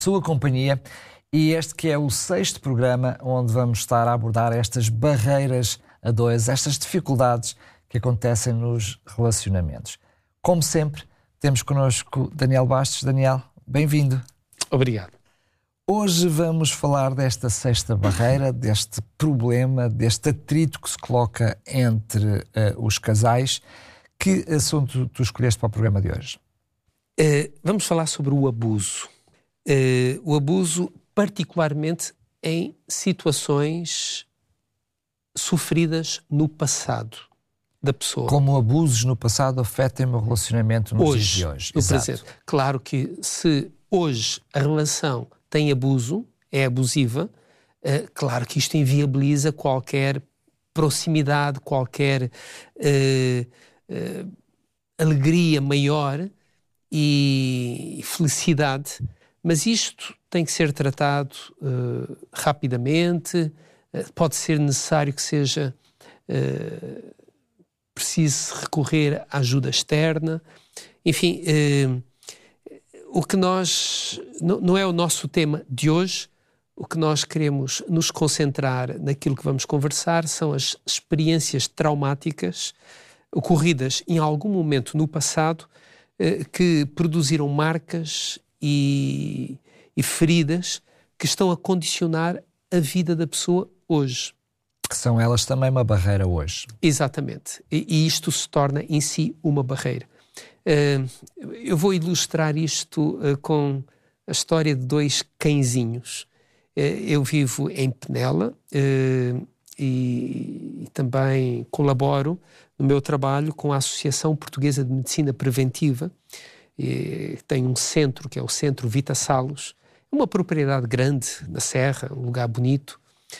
Sua companhia, e este que é o 6º programa onde vamos estar a abordar estas barreiras a dois, estas dificuldades que acontecem nos relacionamentos. Como sempre, temos connosco Daniel Bastos. Daniel, bem-vindo. Obrigado. Hoje vamos falar desta 6ª barreira, deste problema, deste atrito que se coloca entre os casais. Que assunto tu escolheste para o programa de hoje? Vamos falar sobre o abuso. O abuso, particularmente em situações sofridas no passado da pessoa. Como abusos no passado afetam o meu relacionamento nos dias de hoje. No presente. Claro que se hoje a relação tem abuso, é abusiva, claro que isto inviabiliza qualquer proximidade, qualquer alegria maior e felicidade, mas isto tem que ser tratado rapidamente, pode ser necessário que seja preciso recorrer à ajuda externa, enfim, o que nós, não é o nosso tema de hoje, o que nós queremos nos concentrar naquilo que vamos conversar são as experiências traumáticas ocorridas em algum momento no passado que produziram marcas e feridas que estão a condicionar a vida da pessoa hoje. São elas também uma barreira hoje. Exatamente. E isto se torna em si uma barreira. Eu vou ilustrar isto com a história de 2 cãezinhos. Eu vivo em Penela e também colaboro no meu trabalho com a Associação Portuguesa de Medicina Preventiva. Tem um centro, que é o Centro Vita Salus, uma propriedade grande na Serra, um lugar bonito,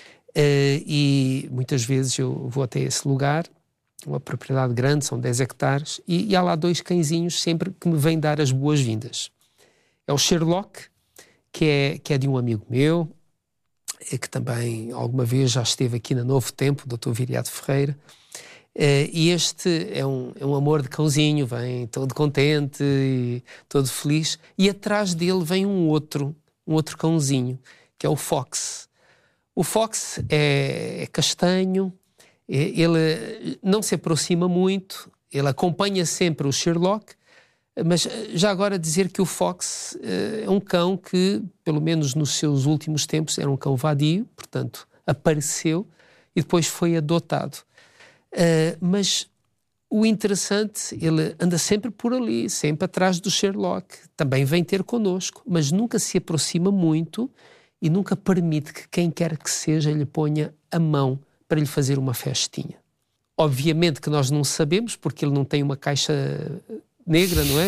e muitas vezes eu vou até esse lugar, uma propriedade grande, são 10 hectares, e há lá 2 cãezinhos sempre que me vêm dar as boas-vindas. É o Sherlock, que é de um amigo meu, que também alguma vez já esteve aqui na Novo Tempo, o Dr. Viriato Ferreira, e este é um amor de cãozinho, vem todo contente e todo feliz, e atrás dele vem um outro cãozinho, que é o Fox. O Fox é castanho, ele não se aproxima muito, ele acompanha sempre o Sherlock, mas já agora dizer que o Fox é um cão que, pelo menos nos seus últimos tempos, era um cão vadio, portanto apareceu e depois foi adotado. Mas o interessante, ele anda sempre por ali, sempre atrás do Sherlock, também vem ter connosco, mas nunca se aproxima muito e nunca permite que quem quer que seja lhe ponha a mão para lhe fazer uma festinha. Obviamente que nós não sabemos, porque ele não tem uma caixa negra, não é?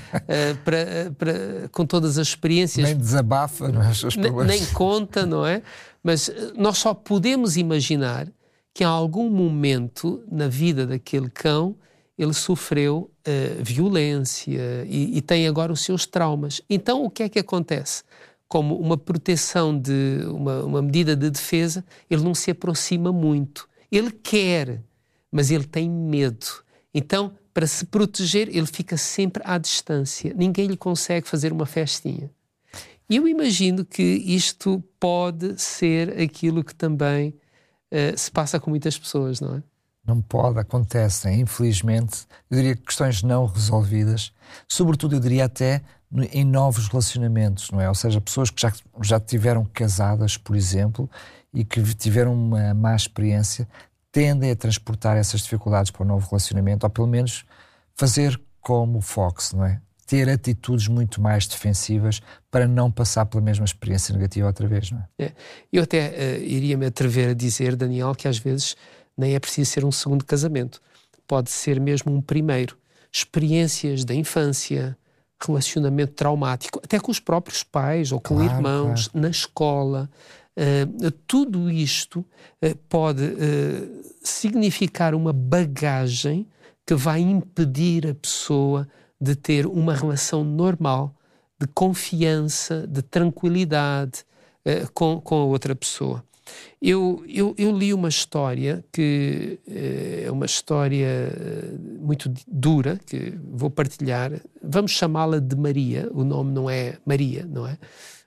Com todas as experiências. Nem desabafa, não é? Os seus problemas. Nem conta, não é? Mas nós só podemos imaginar que em algum momento na vida daquele cão ele sofreu violência e tem agora os seus traumas. Então o que é que acontece? Como uma proteção, uma medida de defesa, ele não se aproxima muito. Ele quer, mas ele tem medo. Então, para se proteger, ele fica sempre à distância. Ninguém lhe consegue fazer uma festinha. E eu imagino que isto pode ser aquilo que também se passa com muitas pessoas, não é? Não pode, acontecem, infelizmente, eu diria que questões não resolvidas, sobretudo eu diria até em novos relacionamentos, não é? Ou seja, pessoas que já tiveram casadas, por exemplo, e que tiveram uma má experiência, tendem a transportar essas dificuldades para o novo relacionamento, ou pelo menos fazer como o Fox, não é? Ter atitudes muito mais defensivas para não passar pela mesma experiência negativa outra vez, não é? Eu até iria-me atrever a dizer, Daniel, que às vezes nem é preciso ser um segundo casamento. Pode ser mesmo um primeiro. Experiências da infância, relacionamento traumático, até com os próprios pais ou com irmãos, na escola. Tudo isto pode significar uma bagagem que vai impedir a pessoa de ter uma relação normal, de confiança, de tranquilidade com a outra pessoa. Eu li uma história que é uma história muito dura, que vou partilhar. Vamos chamá-la de Maria. O nome não é Maria, não é?